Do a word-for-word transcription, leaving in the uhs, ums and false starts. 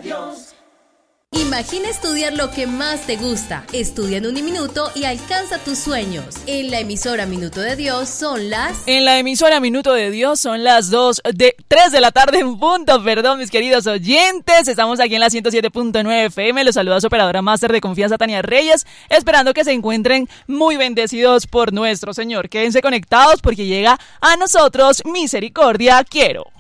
Dios. Imagina estudiar lo que más te gusta. Estudia en Uniminuto y alcanza tus sueños. En la emisora Minuto de Dios son las... En la emisora Minuto de Dios son las dos de tres de la tarde en punto, perdón, mis queridos oyentes. Estamos aquí en la ciento siete punto nueve F M. Los saluda su operadora máster de confianza, Tania Reyes, esperando que se encuentren muy bendecidos por nuestro Señor. Quédense conectados porque llega a nosotros Misericordia Quiero.